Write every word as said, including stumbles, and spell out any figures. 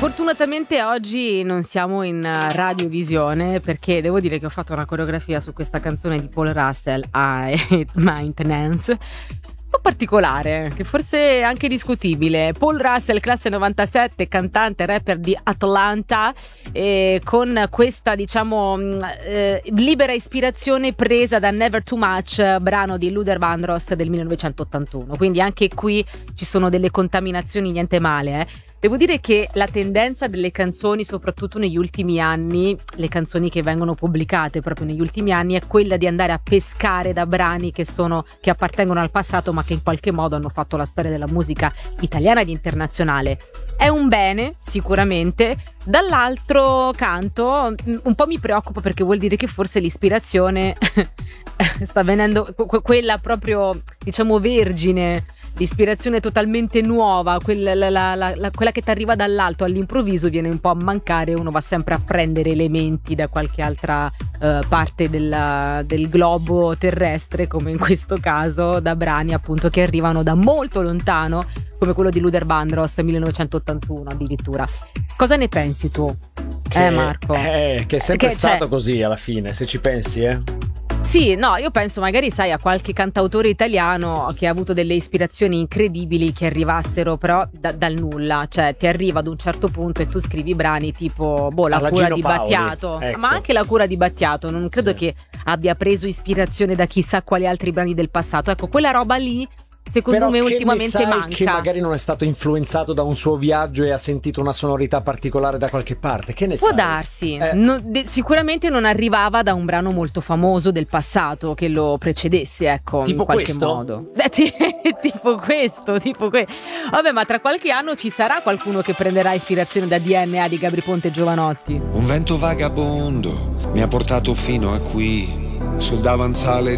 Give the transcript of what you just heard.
Fortunatamente oggi non siamo in radiovisione, perché devo dire che ho fatto una coreografia su questa canzone di Paul Russell, I Maintenance, un po' particolare, che forse è anche discutibile. Paul Russell, classe novantasette, cantante, rapper di Atlanta, eh, con questa, diciamo, eh, libera ispirazione presa da Never Too Much, brano di Luther Vandross del millenovecentottantuno. Quindi anche qui ci sono delle contaminazioni, niente male, eh. Devo dire che la tendenza delle canzoni, soprattutto negli ultimi anni, le canzoni che vengono pubblicate proprio negli ultimi anni, è quella di andare a pescare da brani che sono che appartengono al passato, ma che in qualche modo hanno fatto la storia della musica italiana ed internazionale. È un bene, sicuramente. Dall'altro canto, un po' mi preoccupa, perché vuol dire che forse l'ispirazione sta venendo, quella proprio, diciamo, vergine, l'ispirazione totalmente nuova, quella, la, la, la, quella che ti arriva dall'alto all'improvviso viene un po' a mancare. Uno va sempre a prendere elementi da qualche altra uh, parte della, del globo terrestre, come in questo caso da brani appunto che arrivano da molto lontano, come quello di Luther Vandross millenovecentottantuno addirittura. Cosa ne pensi tu, che, eh Marco? Eh, che è sempre che, stato cioè, così alla fine, se ci pensi, eh Sì, no, io penso magari, sai, a qualche cantautore italiano che ha avuto delle ispirazioni incredibili, che arrivassero però da, dal nulla. Cioè ti arriva ad un certo punto e tu scrivi brani tipo boh, La Alla cura Gino di Paoli, Battiato, ecco. ma anche La cura di Battiato non credo Sì. che abbia preso ispirazione da chissà quali altri brani del passato. Ecco, quella roba lì secondo Però me che ultimamente ne sai manca. che magari non è stato influenzato da un suo viaggio e ha sentito una sonorità particolare da qualche parte, che ne Può sai? darsi, Eh. No, de- sicuramente non arrivava da un brano molto famoso del passato che lo precedesse, ecco, Tipo in qualche questo? modo. Eh, ti- tipo questo, tipo que- Vabbè, ma tra qualche anno ci sarà qualcuno che prenderà ispirazione da D N A di Gabry Ponte e Giovanotti. Un vento vagabondo mi ha portato fino a qui, sul davanzale